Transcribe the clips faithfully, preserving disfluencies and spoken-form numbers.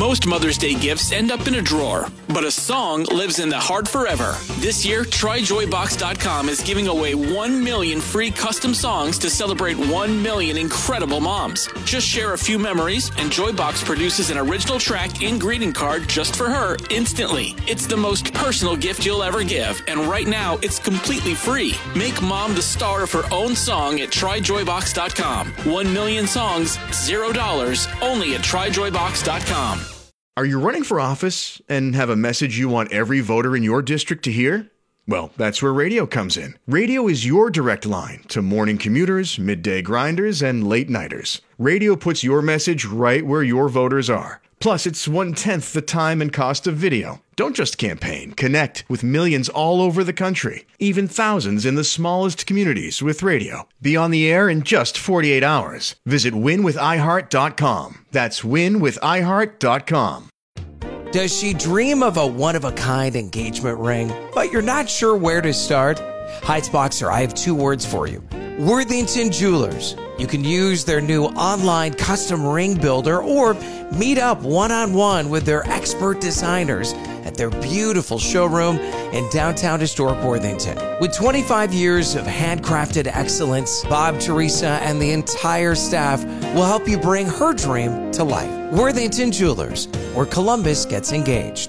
Most Mother's Day gifts end up in a drawer, but a song lives in the heart forever. This year, try joy box dot com is giving away one million free custom songs to celebrate one million incredible moms. Just share a few memories, and Joybox produces an original track and greeting card just for her instantly. It's the most personal gift you'll ever give, and right now, it's completely free. Make mom the star of her own song at try joy box dot com. One million songs, zero dollars, only at try joy box dot com. Are you running for office and have a message you want every voter in your district to hear? Well, that's where radio comes in. Radio is your direct line to morning commuters, midday grinders, and late nighters. Radio puts your message right where your voters are. Plus, it's one-tenth the time and cost of video. Don't just campaign. Connect with millions all over the country, even thousands in the smallest communities with radio. Be on the air in just forty-eight hours. Visit win with i heart dot com. That's win with i heart dot com. Does she dream of a one-of-a-kind engagement ring, but you're not sure where to start? Heights Boxer, I have two words for you. Worthington Jewelers. You can use their new online custom ring builder or meet up one-on-one with their expert designers at their beautiful showroom in downtown historic Worthington. With twenty-five years of handcrafted excellence, Bob, Teresa, and the entire staff will help you bring her dream to life. Worthington Jewelers, where Columbus gets engaged.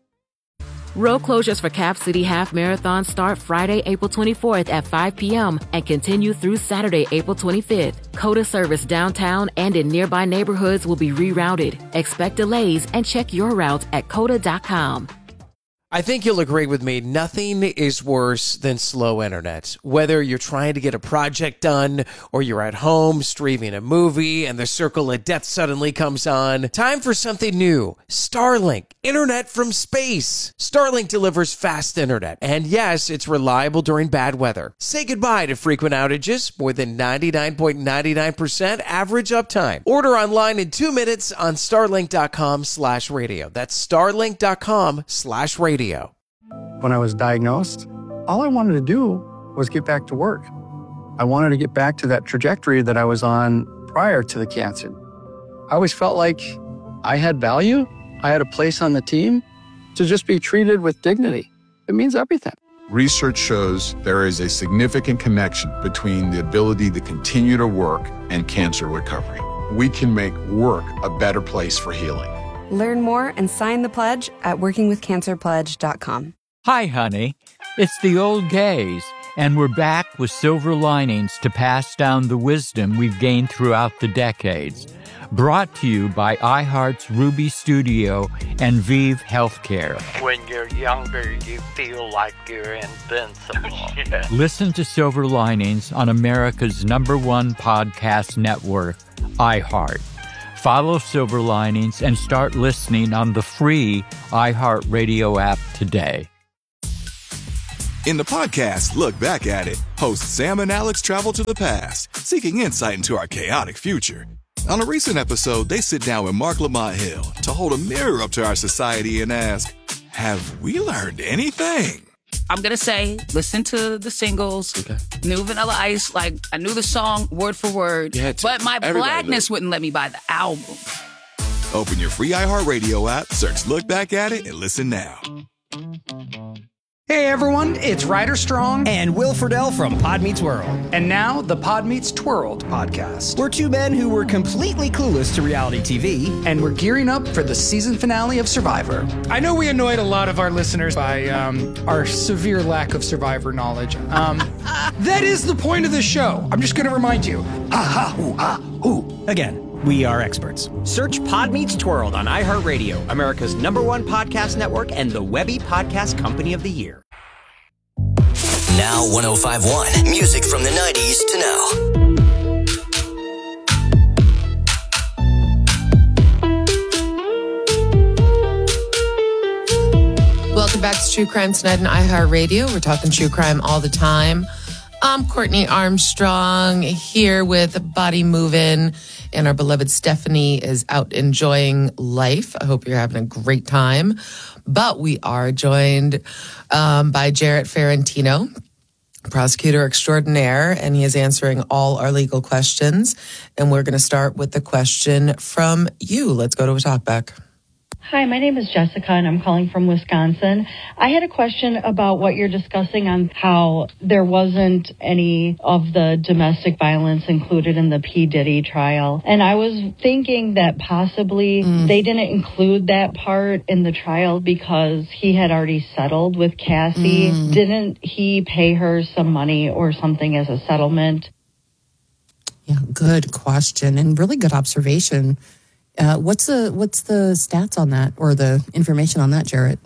Road closures for Cap City Half Marathon start Friday, April twenty-fourth at five p.m. and continue through Saturday, April twenty-fifth. COTA service downtown and in nearby neighborhoods will be rerouted. Expect delays and check your route at cota dot com. I think you'll agree with me, nothing is worse than slow internet. Whether you're trying to get a project done or you're at home streaming a movie and the circle of death suddenly comes on, time for something new. Starlink, internet from space. Starlink delivers fast internet, and yes, it's reliable during bad weather. Say goodbye to frequent outages, more than ninety-nine point nine nine percent average uptime. Order online in two minutes on starlink dot com slash radio. That's starlink dot com slash radio. When I was diagnosed, all I wanted to do was get back to work. I wanted to get back to that trajectory that I was on prior to the cancer. I always felt like I had value. I had a place on the team. To just be treated with dignity, it means everything. Research shows there is a significant connection between the ability to continue to work and cancer recovery. We can make work a better place for healing. Learn more and sign the pledge at working with cancer pledge dot com. Hi, honey. It's the old gays, and we're back with silver linings to pass down the wisdom we've gained throughout the decades. Brought to you by iHeart's Ruby Studio and Vive Healthcare. When you're younger, you feel like you're invincible. Yeah. Listen to Silver Linings on America's number one podcast network, iHeart. Follow Silver Linings and start listening on the free iHeartRadio app today. In the podcast Look Back at It, hosts Sam and Alex travel to the past, seeking insight into our chaotic future. On a recent episode, they sit down with Mark Lamont Hill to hold a mirror up to our society and ask, have we learned anything? I'm going to say, listen to the singles, okay. New Vanilla Ice, like, I knew the song word for word, but my Everybody blackness wouldn't let me buy the album. Open your free iHeartRadio app, search Look Back at It, and listen now. Hey everyone, it's Ryder Strong and Will Friedle from Pod Meets World. And now the Pod Meets Twirled podcast. We're two men who were completely clueless to reality T V. And we're gearing up for the season finale of Survivor. I know we annoyed a lot of our listeners by um, our severe lack of Survivor knowledge. Um, that is the point of the show. I'm just going to remind you. Ha ha hoo ha hoo. Again. We are experts. Search Pod Meets Twirled on iHeartRadio, America's number one podcast network and the Webby Podcast Company of the Year. Now one oh five point one, music from the nineties to now. Welcome back to True Crime Tonight on iHeartRadio. We're talking true crime all the time. I'm Courtney Armstrong here with Body Movin', and our beloved Stephanie is out enjoying life. I hope you're having a great time. But we are joined um, by Jarrett Ferrantino, prosecutor extraordinaire, and he is answering all our legal questions. And we're going to start with the question from you. Let's go to a talkback. Hi, my name is Jessica, and I'm calling from Wisconsin. I had a question about what you're discussing on how there wasn't any of the domestic violence included in the P. Diddy trial. And I was thinking that possibly mm. they didn't include that part in the trial because he had already settled with Cassie. Mm. Didn't he pay her some money or something as a settlement? Yeah, good question and really good observation. Uh, what's the what's the stats on that or the information on that, Jarrett?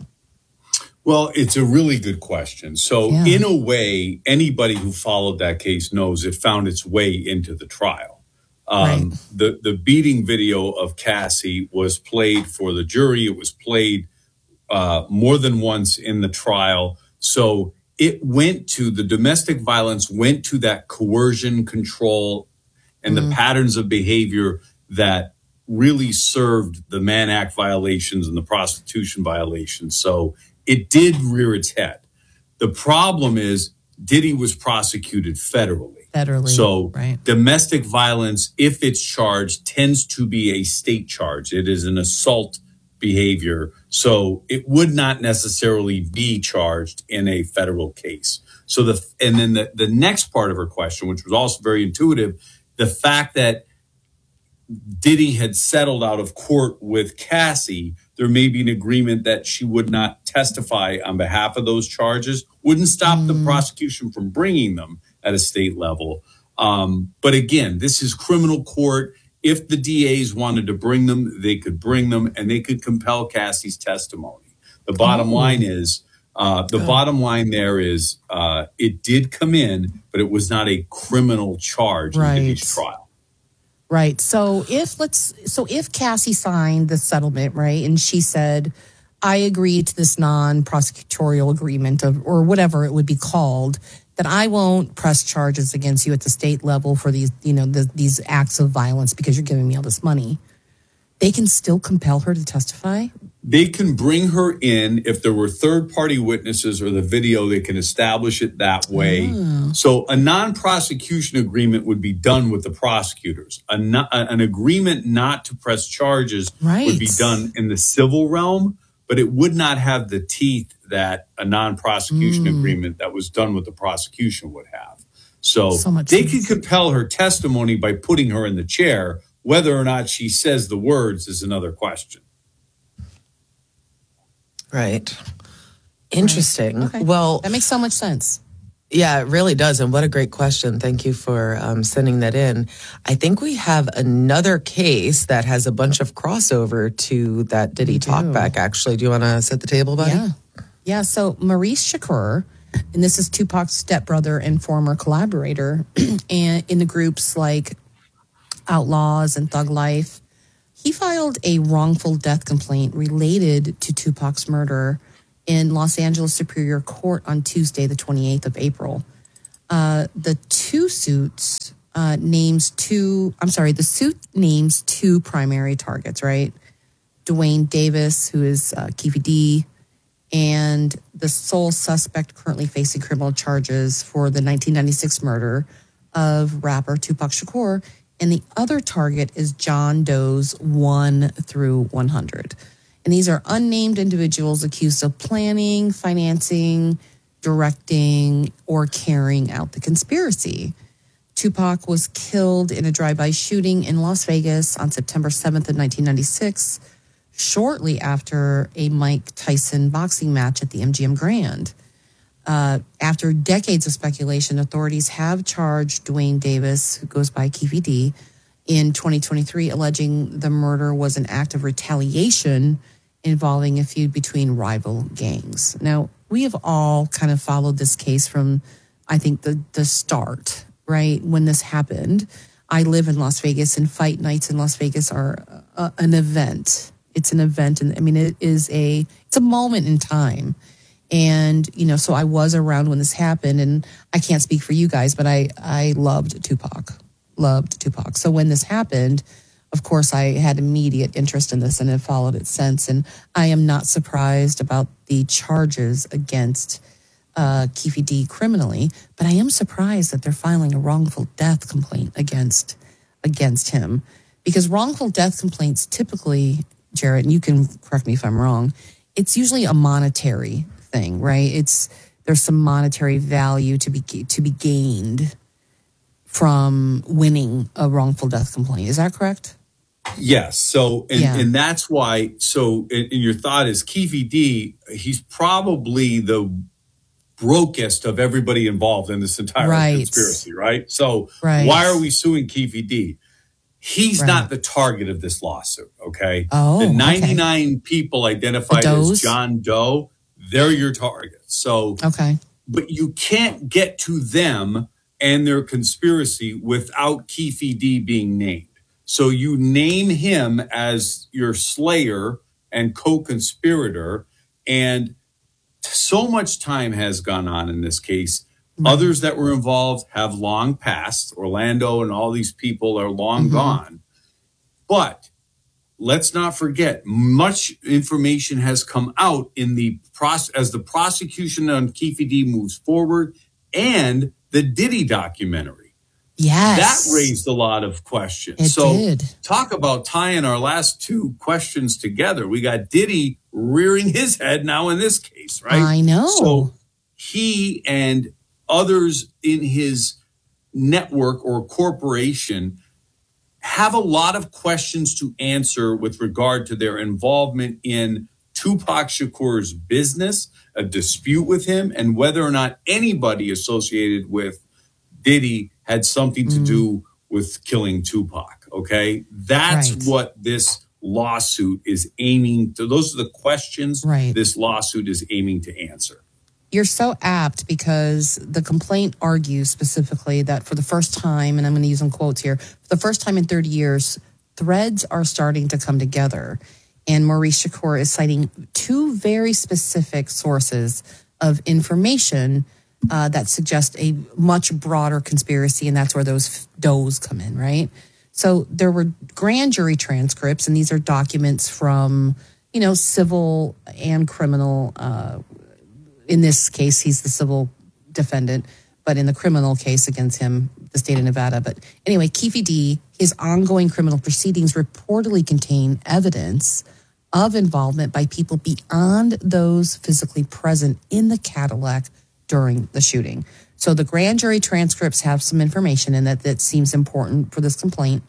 Well, it's a really good question. So yeah. in a way, anybody who followed that case knows it found its way into the trial. Um, right. The the beating video of Cassie was played for the jury. It was played uh, more than once in the trial. So it went to the domestic violence, went to that coercion, control, and mm. the patterns of behavior that really served the Mann Act violations and the prostitution violations. So it did rear its head. The problem is Diddy was prosecuted federally. Federally, so right. domestic violence, if it's charged, tends to be a state charge. It is an assault behavior. So it would not necessarily be charged in a federal case. So the and then the, the next part of her question, which was also very intuitive, the fact that Diddy had settled out of court with Cassie, there may be an agreement that she would not testify on behalf of those charges, wouldn't stop mm. the prosecution from bringing them at a state level. Um, but again, this is criminal court. If the D As wanted to bring them, they could bring them and they could compel Cassie's testimony. The bottom oh. line is, uh, the Good. bottom line there is uh, it did come in, but it was not a criminal charge right. in Diddy's trial. Right. So if let's so if Cassie signed the settlement, right, and she said, I agree to this non-prosecutorial agreement of, or whatever it would be called, that I won't press charges against you at the state level for these, you know, the, these acts of violence because you're giving me all this money. They can still compel her to testify? They can bring her in if there were third-party witnesses or the video, they can establish it that way. Oh. So a non-prosecution agreement would be done with the prosecutors. A no, an agreement not to press charges right. would be done in the civil realm, but it would not have the teeth that a non-prosecution mm. agreement that was done with the prosecution would have. So, so they could compel her testimony by putting her in the chair. Whether or not she says the words is another question. Right. Interesting. Right. Okay. Well, that makes so much sense. Yeah, it really does. And what a great question. Thank you for um, sending that in. I think we have another case that has a bunch of crossover to that Diddy talkback, actually. Do you want to set the table, buddy? Yeah. Yeah. So Maurice Shakur, and this is Tupac's stepbrother and former collaborator, and in the groups like Outlaws and Thug Life, he filed a wrongful death complaint related to Tupac's murder in Los Angeles Superior Court on Tuesday, the twenty-eighth of April. Uh, the two suits uh, names two, I'm sorry, the suit names two primary targets, right? Dwayne Davis, who is uh, Keefe D, and the sole suspect currently facing criminal charges for the nineteen ninety-six murder of rapper Tupac Shakur. And the other target is John Doe's one through one hundred. And these are unnamed individuals accused of planning, financing, directing, or carrying out the conspiracy. Tupac was killed in a drive-by shooting in Las Vegas on September seventh of nineteen ninety-six, shortly after a Mike Tyson boxing match at the M G M Grand. Uh, after decades of speculation, authorities have charged Dwayne Davis, who goes by Keefe D, in twenty twenty-three, alleging the murder was an act of retaliation involving a feud between rival gangs. Now, we have all kind of followed this case from, I think, the, the start, right? When this happened. I live in Las Vegas, and fight nights in Las Vegas are uh, an event. It's an event, and I mean, it is a, it's a moment in time. And, you know, so I was around when this happened, and I can't speak for you guys, but I, I loved Tupac, loved Tupac. So when this happened, of course, I had immediate interest in this and have followed it since. And I am not surprised about the charges against uh, Keefe D criminally, but I am surprised that they're filing a wrongful death complaint against against him, because wrongful death complaints typically Jarrett, and you can correct me if I'm wrong, it's usually a monetary thing, right? It's there's some monetary value to be to be gained from winning a wrongful death complaint. Is that correct? Yes. So, and, Yeah. and that's why, so, and, and your thought is Keefe D, he's probably the brokest of everybody involved in this entire Right. conspiracy, right? So Right. why are we suing Keefe D? He's Right. not the target of this lawsuit, okay? Oh, the okay. ninety-nine people identified The as Does? John Doe, they're your target. So, Okay. but you can't get to them and their conspiracy without Keefe D being named. So you name him as your slayer and co-conspirator, and so much time has gone on in this case. Others that were involved have long passed. Orlando and all these people are long Mm-hmm. gone. But let's not forget, much information has come out in the process as the prosecution on Keefe D moves forward, and the Diddy documentary. Yes. That raised a lot of questions. It so did. talk about tying our last two questions together. We got Diddy rearing his head now in this case, right? I know. So he and others in his network or corporation have a lot of questions to answer with regard to their involvement in Tupac Shakur's business, a dispute with him, and whether or not anybody associated with Diddy had something to do with killing Tupac. Okay. That's Right. what this lawsuit is aiming to. Those are the questions Right. this lawsuit is aiming to answer. You're so apt because the complaint argues specifically that for the first time, and I'm going to use some quotes here, for the first time in thirty years, threads are starting to come together. And Maurice Shakur is citing two very specific sources of information uh, that suggest a much broader conspiracy, and that's where those does come in, right? So there were grand jury transcripts, and these are documents from, you know, civil and criminal. Uh, in this case, he's the civil defendant, but in the criminal case against him, the state of Nevada. But anyway, Keefe D, his ongoing criminal proceedings reportedly contain evidence of involvement by people beyond those physically present in the Cadillac during the shooting. So the grand jury transcripts have some information in that that seems important for this complaint.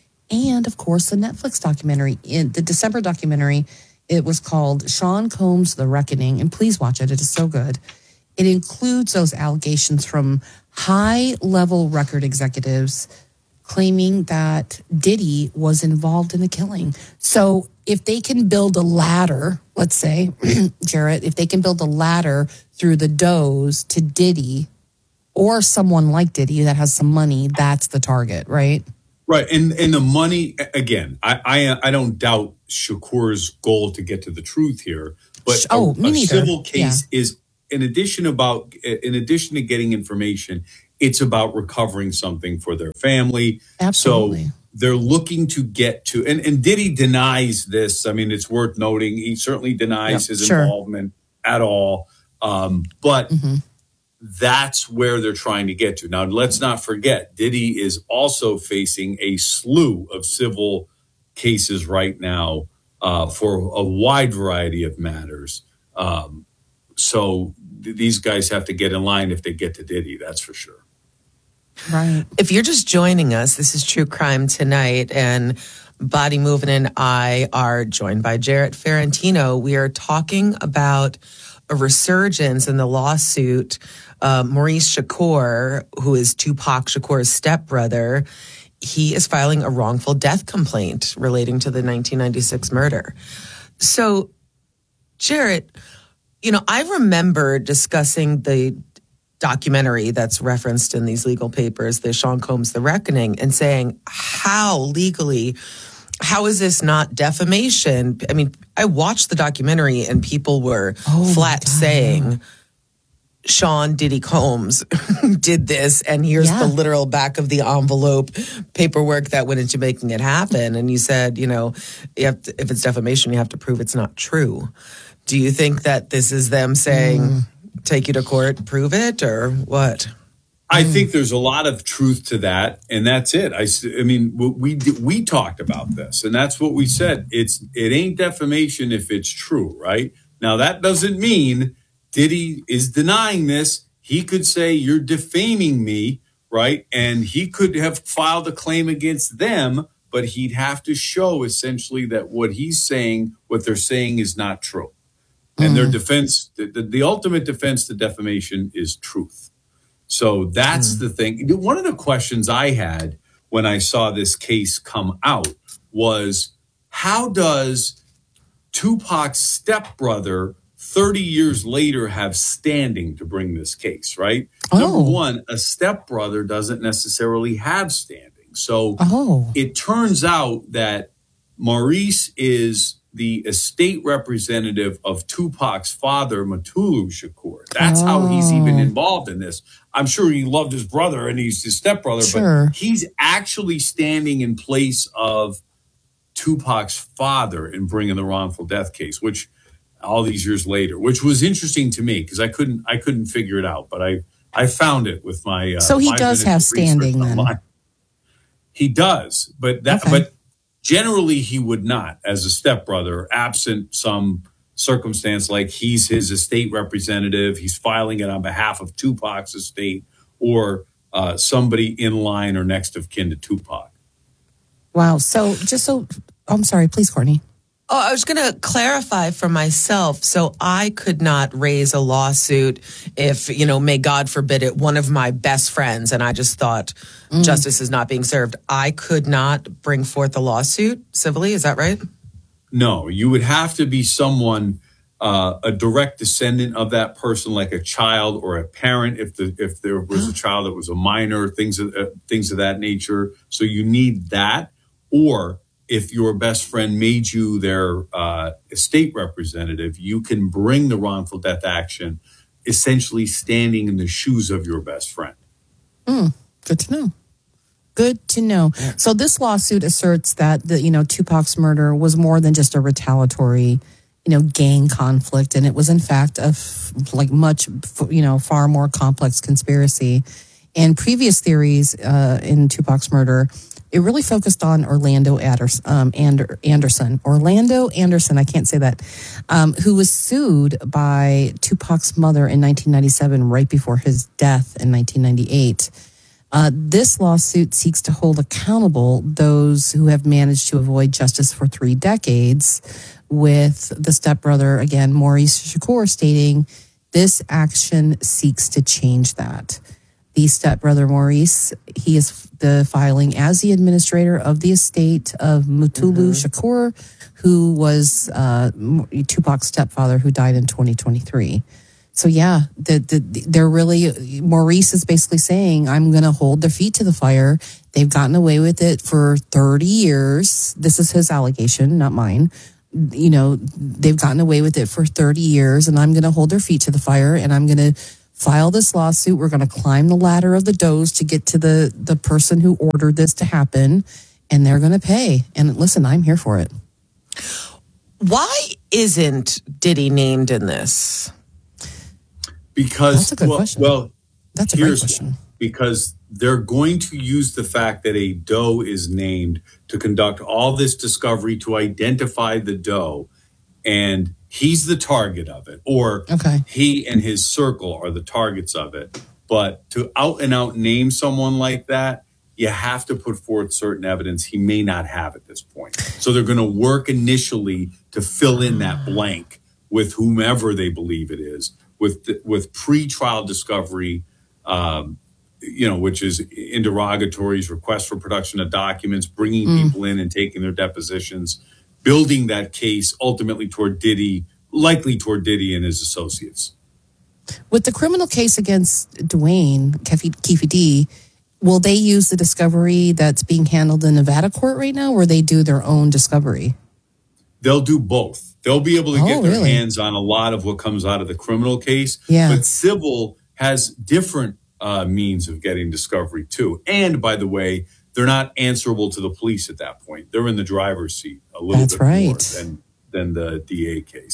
And of course, the Netflix documentary, in the December documentary, it was called Sean Combs, The Reckoning. And please watch it. It is so good. It includes those allegations from high-level record executives claiming that Diddy was involved in the killing. So if they can build a ladder, let's say, Jarrett, if they can build a ladder through the does to Diddy or someone like Diddy that has some money, that's the target, right? Right. And and the money, again, I I, I don't doubt Shakur's goal to get to the truth here. But Oh, a, me a neither. civil case is, in addition about in addition to getting information, it's about recovering something for their family. Absolutely. So they're looking to get to, and, and Diddy denies this. I mean, it's worth noting. He certainly denies Yep, his sure. involvement at all. Um, but Mm-hmm. that's where they're trying to get to. Now, let's not forget, Diddy is also facing a slew of civil cases right now uh, for a wide variety of matters. Um, so th- these guys have to get in line if they get to Diddy, that's for sure. Right. If you're just joining us, this is True Crime Tonight, and Body Moving and I are joined by Jarrett Ferrantino. We are talking about a resurgence in the lawsuit. Uh, Maurice Shakur, who is Tupac Shakur's stepbrother, he is filing a wrongful death complaint relating to the nineteen ninety-six murder. So, Jarrett, you know, I remember discussing the documentary that's referenced in these legal papers, the Sean Combs, The Reckoning, and saying, how legally, how is this not defamation? I mean, I watched the documentary and people were Oh, flat my God, saying, yeah. Sean Diddy Combs did this, and here's Yeah. the literal back of the envelope paperwork that went into making it happen. And you said, you know, you have to, if it's defamation, you have to prove it's not true. Do you think that this is them saying, Mm. take you to court, prove it, or what? I think there's a lot of truth to that, and that's it. I, I mean, we we talked about this, and that's what we said. It's it ain't defamation if it's true, right? Now that doesn't mean Diddy is denying this. He could say you're defaming me, right? And he could have filed a claim against them, but he'd have to show essentially that what he's saying, what they're saying, is not true. And mm. their defense, the, the, the ultimate defense to defamation is truth. So that's mm. the thing. One of the questions I had when I saw this case come out was, how does Tupac's stepbrother thirty years later have standing to bring this case, right? Oh. Number one, a stepbrother doesn't necessarily have standing. So oh. it turns out that Maurice is the estate representative of Tupac's father, Mutulu Shakur. That's oh. how he's even involved in this. I'm sure he loved his brother and he's his stepbrother, sure. but he's actually standing in place of Tupac's father in bringing the wrongful death case, which all these years later, which was interesting to me because I couldn't I couldn't figure it out, but I I found it with my uh, so he does have standing then. Online. He does, but that okay. but. Generally, he would not, as a stepbrother, absent some circumstance like he's his estate representative, he's filing it on behalf of Tupac's estate, or uh, somebody in line or next of kin to Tupac. Wow. So just so, oh, I'm sorry, please, Courtney. Oh, I was going to clarify for myself. So I could not raise a lawsuit if, you know, may God forbid it, one of my best friends, and I just thought mm. justice is not being served. I could not bring forth a lawsuit civilly. Is that right? No, you would have to be someone, uh, a direct descendant of that person, like a child or a parent, if the if there was a child that was a minor, things of, uh, things of that nature. So you need that, or if your best friend made you their uh, estate representative, you can bring the wrongful death action, essentially standing in the shoes of your best friend. Mm, good to know. Good to know. So this lawsuit asserts that the, you know, Tupac's murder was more than just a retaliatory, you know, gang conflict, and it was in fact a f- like much, you know, far more complex conspiracy. And previous theories uh, in Tupac's murder, it really focused on Orlando Anderson, um, Ander, Anderson. Orlando Anderson, I can't say that, um, who was sued by Tupac's mother in nineteen ninety-seven, right before his death in nineteen ninety-eight. Uh, this lawsuit seeks to hold accountable those who have managed to avoid justice for three decades, with the stepbrother, again, Maurice Shakur, stating this action seeks to change that. The stepbrother Maurice, he is the filing as the administrator of the estate of Mutulu mm-hmm. Shakur, who was uh, Tupac's stepfather, who died in twenty twenty-three. So yeah, the, the, they're really, Maurice is basically saying, I'm going to hold their feet to the fire. They've gotten away with it for thirty years. This is his allegation, not mine. You know, they've gotten away with it for thirty years, and I'm going to hold their feet to the fire, and I'm going to file this lawsuit. We're going to climb the ladder of the doors to get to the, the person who ordered this to happen, and they're going to pay. And listen, I'm here for it. Why isn't Diddy named in this? Because, That's a good well, question. well, That's a great question. Because they're going to use the fact that a doe is named to conduct all this discovery to identify the doe, and he's the target of it, or okay. he and his circle are the targets of it. But to out and out name someone like that, you have to put forth certain evidence he may not have at this point. So they're going to work initially to fill in that blank with whomever they believe it is, with with pre-trial discovery, um, you know, which is interrogatories, requests for production of documents, bringing mm. people in and taking their depositions, building that case ultimately toward Diddy, likely toward Diddy and his associates. With the criminal case against Dwayne, Keffe D, will they use the discovery that's being handled in Nevada court right now, or they do their own discovery? They'll do both. They'll be able to oh, get their really? hands on a lot of what comes out of the criminal case. Yeah. But civil has different uh, means of getting discovery too. And by the way, they're not answerable to the police at that point. They're in the driver's seat a little That's bit right. more than, than the D A case.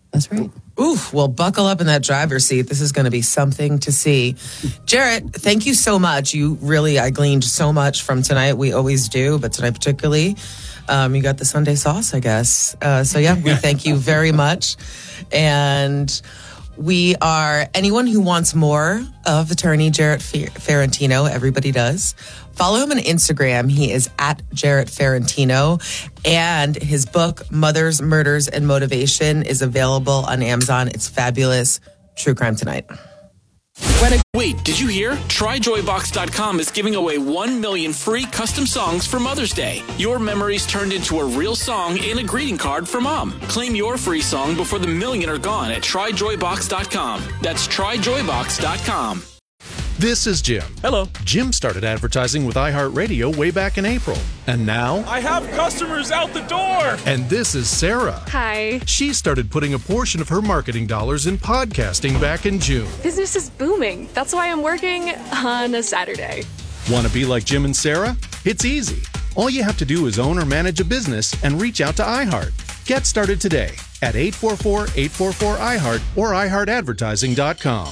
That's right. Oof, well, buckle up in that driver's seat. This is going to be something to see. Jarrett, thank you so much. You really, I gleaned so much from tonight. We always do, but tonight particularly, um, you got the Sunday sauce, I guess. Uh, so, yeah, we thank you very much. And we are, anyone who wants more of attorney Jarrett Ferrantino, everybody does, follow him on Instagram. He is at Jarrett Ferrantino. And his book, Mothers, Murders, and Motivation, is available on Amazon. It's fabulous. True Crime Tonight. Wait, did you hear? Try Joy Box dot com is giving away one million free custom songs for Mother's Day. Your memories turned into a real song and a greeting card for Mom. Claim your free song before the million are gone at Try Joy Box dot com. That's Try Joy Box dot com. This is Jim. Hello. Jim started advertising with iHeartRadio way back in April. And now... I have customers out the door! And this is Sarah. Hi. She started putting a portion of her marketing dollars in podcasting back in June. Business is booming. That's why I'm working on a Saturday. Want to be like Jim and Sarah? It's easy. All you have to do is own or manage a business and reach out to iHeart. Get started today at eight four four, eight four four, iHeart or i heart advertising dot com.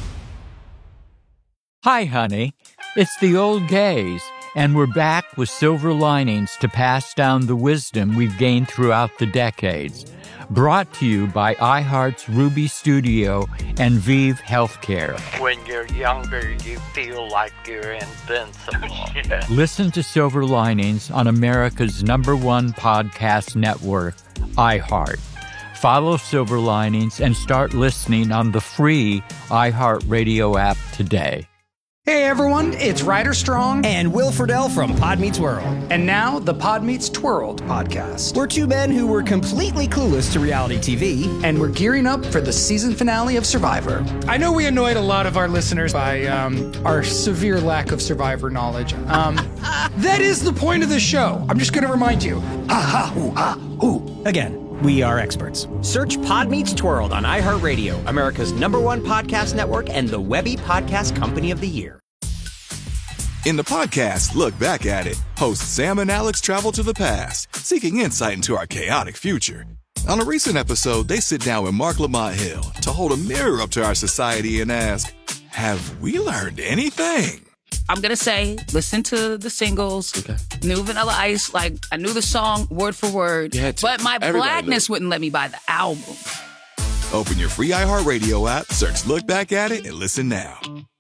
Hi, honey. It's the old gays, and we're back with silver linings to pass down the wisdom we've gained throughout the decades. Brought to you by iHeart's Ruby Studio and Vive Healthcare. When you're younger, you feel like you're invincible. Listen to Silver Linings on America's number one podcast network, iHeart. Follow Silver Linings and start listening on the free iHeartRadio app today. Hey everyone, it's Ryder Strong and Will Friedle from Pod Meets World. And now the Pod Meets Twirled podcast. We're two men who were completely clueless to reality T V. And we're gearing up for the season finale of Survivor. I know we annoyed a lot of our listeners by um, our severe lack of Survivor knowledge. Um, that is the point of the show. I'm just going to remind you. Ha ha hoo ha hoo. Again. We are experts. Search Pod Meets Twirled on iHeartRadio, America's number one podcast network and the Webby Podcast Company of the Year. In the podcast, Look Back at It, hosts Sam and Alex travel to the past, seeking insight into our chaotic future. On a recent episode, they sit down with Mark Lamont Hill to hold a mirror up to our society and ask, have we learned anything? I'm going to say, listen to the singles, okay. New Vanilla Ice, like, I knew the song word for word, but my blackness wouldn't let me buy the album. Open your free iHeartRadio app, search Look Back at It, and listen now.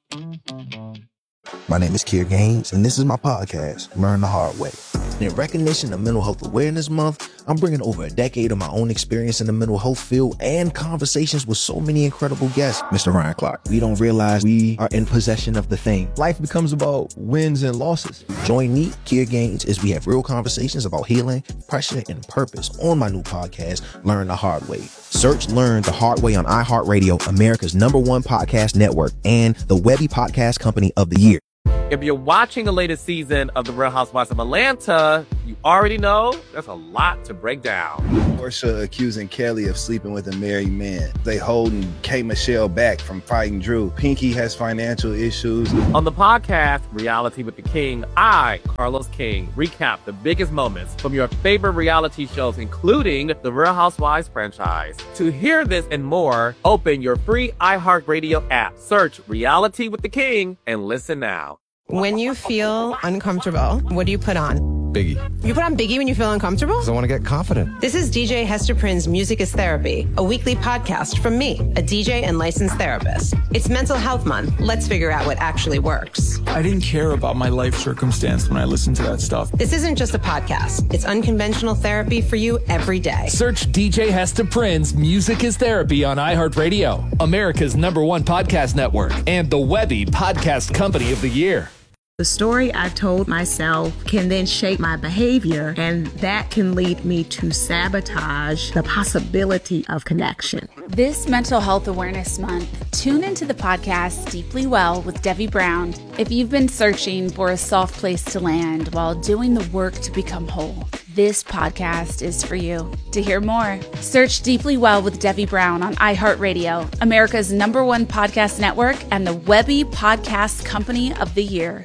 My name is Kier Gaines, and this is my podcast, Learn the Hard Way. In recognition of Mental Health Awareness Month, I'm bringing over a decade of my own experience in the mental health field and conversations with so many incredible guests. Mister Ryan Clark, we don't realize we are in possession of the thing. Life becomes about wins and losses. Join me, Kier Gaines, as we have real conversations about healing, pressure, and purpose on my new podcast, Learn the Hard Way. Search Learn the Hard Way on iHeartRadio, America's number one podcast network, and the Webby Podcast Company of the Year. If you're watching the latest season of The Real Housewives of Atlanta, you already know there's a lot to break down. Porsha accusing Kelly of sleeping with a married man. They holding K. Michelle back from fighting Drew. Pinky has financial issues. On the podcast, Reality with the King, I, Carlos King, recap the biggest moments from your favorite reality shows, including the Real Housewives franchise. To hear this and more, open your free iHeartRadio app, search Reality with the King, and listen now. When you feel uncomfortable, what do you put on? Biggie. You put on Biggie when you feel uncomfortable? Because I want to get confident. This is D J Hester Prynne's Music is Therapy, a weekly podcast from me, a D J and licensed therapist. It's Mental Health Month. Let's figure out what actually works. I didn't care about my life circumstance when I listened to that stuff. This isn't just a podcast. It's unconventional therapy for you every day. Search D J Hester Prynne's Music is Therapy on iHeartRadio, America's number one podcast network, and the Webby Podcast Company of the Year. The story I've told myself can then shape my behavior, and that can lead me to sabotage the possibility of connection. This Mental Health Awareness Month, tune into the podcast Deeply Well with Debbie Brown. If you've been searching for a soft place to land while doing the work to become whole, this podcast is for you. To hear more, search Deeply Well with Debbie Brown on iHeartRadio, America's number one podcast network, and the Webby Podcast Company of the Year.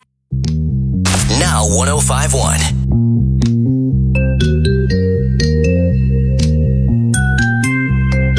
Now one oh five point one.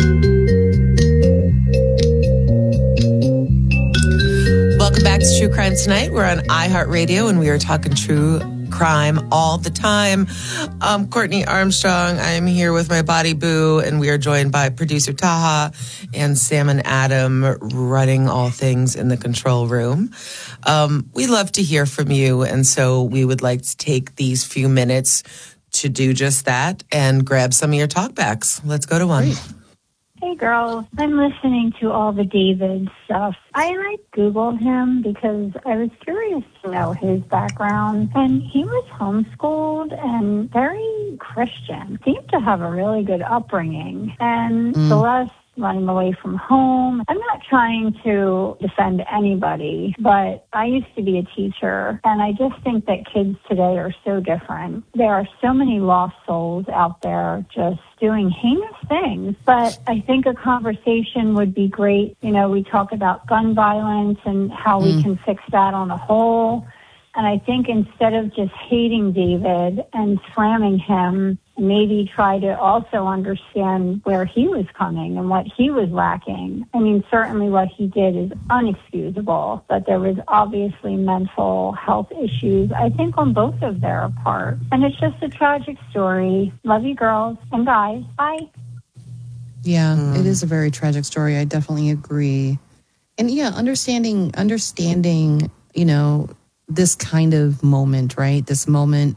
True Crime Tonight. We're on iHeartRadio, and we are talking true crime all the time. I'm Courtney Armstrong. I'm here with my body boo, and we are joined by producer Taha and Sam and Adam running all things in the control room. Um, we love to hear from you, and so we would like to take these few minutes to do just that and grab some of your talkbacks. Let's go to one. Great. Hey, girls. I'm listening to all the David stuff. I like Googled him because I was curious to know his background. And he was homeschooled and very Christian. Seemed to have a really good upbringing. And mm. Celeste running away from home. I'm not trying to defend anybody, but I used to be a teacher, and I just think that kids today are so different. There are so many lost souls out there just doing heinous things, but I think a conversation would be great. You know, we talk about gun violence and how mm. we can fix that on a whole. And I think instead of just hating David and slamming him, maybe try to also understand where he was coming and what he was lacking. I mean, certainly what he did is unexcusable, but there was obviously mental health issues, I think, on both of their part. And it's just a tragic story. Love you, girls and guys. Bye. Yeah, mm. it is a very tragic story. I definitely agree. And yeah, understanding, understanding, you know, this kind of moment, right? This moment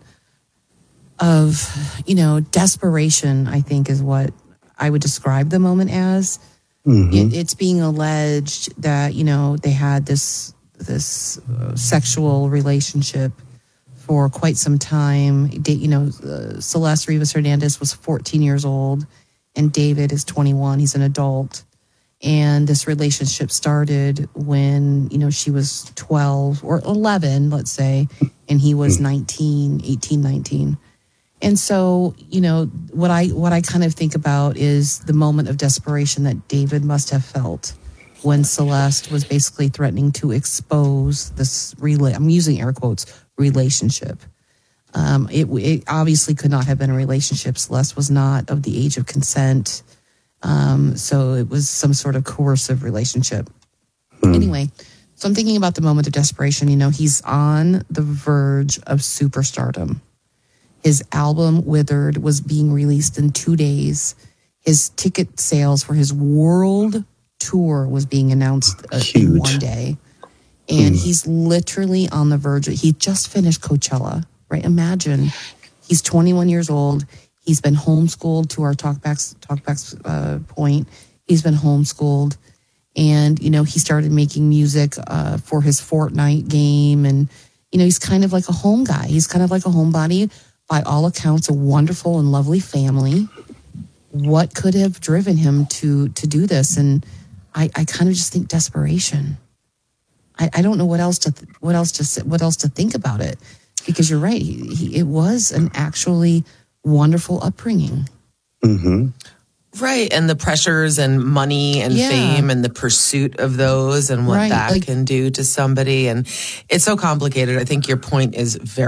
of, you know, desperation, I think is what I would describe the moment as. Mm-hmm. It, it's being alleged that, you know, they had this this uh, sexual relationship for quite some time. They, you know, uh, Celeste Rivas Hernandez was fourteen years old and David is twenty-one. He's an adult. And this relationship started when, you know, she was twelve or eleven, let's say, and he was nineteen, eighteen, nineteen. And so, you know, what I what I kind of think about is the moment of desperation that David must have felt when Celeste was basically threatening to expose this, rela- I'm using air quotes, relationship. Um, it, it obviously could not have been a relationship. Celeste was not of the age of consent. Um, so it was some sort of coercive relationship. Mm. Anyway, so I'm thinking about the moment of desperation. You know, he's on the verge of superstardom. His album, Withered, was being released in two days. His ticket sales for his world tour was being announced uh, in one day. And mm. he's literally on the verge. Of, he just finished Coachella, right? Imagine he's twenty-one years old. He's been homeschooled, to our talkbacks, talkbacks uh, point. He's been homeschooled. And, you know, he started making music uh, for his Fortnite game. And, you know, he's kind of like a home guy. He's kind of like a homebody. By all accounts, a wonderful and lovely family. What could have driven him to to do this? And I, I kind of just think desperation. I, I don't know what else to th- what else to what else to think about it, because you're right. He, he, it was an actually wonderful upbringing. Mm-hmm. Right, and the pressures and money and Yeah. fame and the pursuit of those and what Right, that like- can do to somebody. And it's so complicated. I think your point is very